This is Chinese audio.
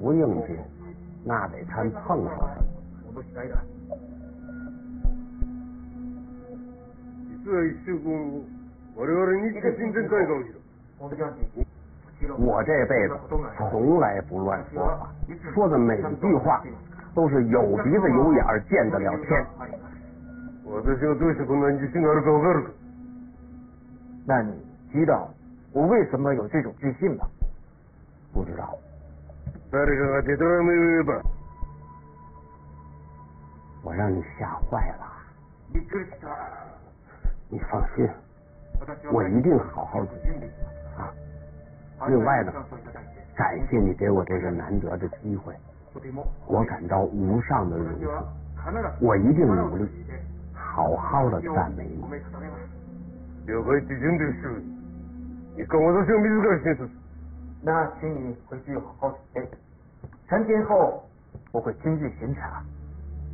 不应景，那得看碰上什么。 実は一週間我々日華親善会が起きる。 我这辈子从来不乱说话，说的每句话都是有鼻子有眼儿，见得了天。 私がどうしてこんなに自信があるかわかるか？ 那你知道我为什么有这种自信吗？ 不知道。 誰かがデタラメを言えば。 我让你吓坏了。你放心，我一定好好准备啊。另外呢，感谢你给我这个难得的机会，我感到无上的荣幸，我一定努力，好好的赞美你。 了解って準備をしておる。一回私が自ら審査する。 那请你回去好好准备，3天后我会亲自巡查。